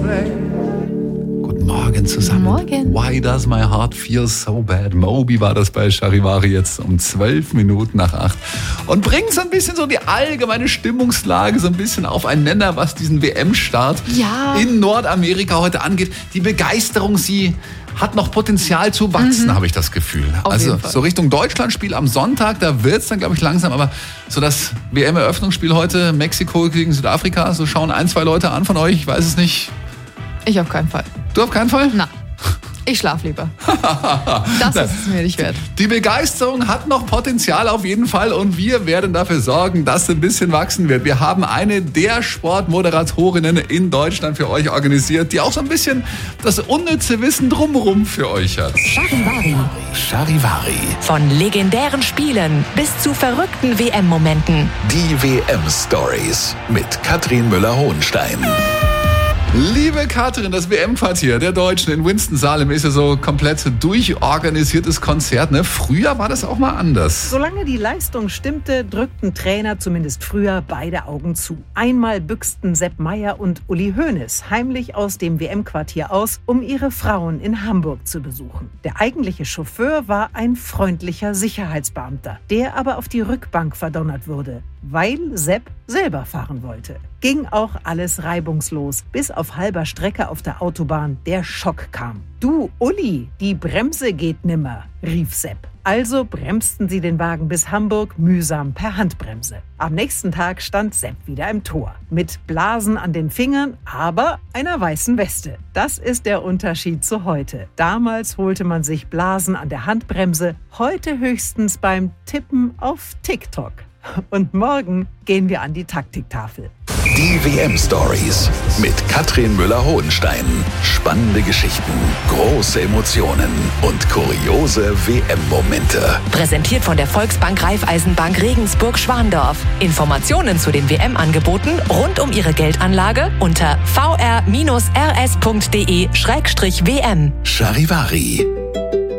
Guten Morgen zusammen. Morgen. Why does my heart feel so bad? Moby war das bei Charivari jetzt um 7:12 und bringt so ein bisschen so die allgemeine Stimmungslage so ein bisschen auf einen Nenner, was diesen WM-Start in Nordamerika heute angeht. Die Begeisterung, sie hat noch Potenzial zu wachsen, habe ich das Gefühl. Also so Richtung Deutschlandspiel am Sonntag, da wird es dann, glaube ich, langsam. Aber so das WM-Eröffnungsspiel heute, Mexiko gegen Südafrika, so schauen 1, 2 Leute an von euch, ich weiß es nicht. Ich auf keinen Fall. Du auf keinen Fall? Na, ich schlaf lieber. Das ist es mir nicht wert. Die Begeisterung hat noch Potenzial auf jeden Fall und wir werden dafür sorgen, dass es ein bisschen wachsen wird. Wir haben eine der Sportmoderatorinnen in Deutschland für euch organisiert, die auch so ein bisschen das unnütze Wissen drumherum für euch hat. Charivari. Von legendären Spielen bis zu verrückten WM-Momenten. Die WM-Stories mit Katrin Müller-Hohenstein. Liebe Katrin, das WM-Quartier der Deutschen in Winston-Salem ist ja so komplett durchorganisiertes Konzert, ne? Früher war das auch mal anders. Solange die Leistung stimmte, drückten Trainer zumindest früher beide Augen zu. Einmal büchsten Sepp Maier und Uli Hoeneß heimlich aus dem WM-Quartier aus, um ihre Frauen in Hamburg zu besuchen. Der eigentliche Chauffeur war ein freundlicher Sicherheitsbeamter, der aber auf die Rückbank verdonnert wurde, weil Sepp selber fahren wollte. Ging auch alles reibungslos, bis auf halber Strecke auf der Autobahn der Schock kam. Du, Uli, die Bremse geht nimmer, rief Sepp. Also bremsten sie den Wagen bis Hamburg mühsam per Handbremse. Am nächsten Tag stand Sepp wieder im Tor. Mit Blasen an den Fingern, aber einer weißen Weste. Das ist der Unterschied zu heute. Damals holte man sich Blasen an der Handbremse, heute höchstens beim Tippen auf TikTok. Und morgen gehen wir an die Taktiktafel. Die WM-Stories mit Katrin Müller-Hohenstein. Spannende Geschichten, große Emotionen und kuriose WM-Momente. Präsentiert von der Volksbank Raiffeisenbank Regensburg-Schwandorf. Informationen zu den WM-Angeboten rund um Ihre Geldanlage unter vr-rs.de/WM. Charivari.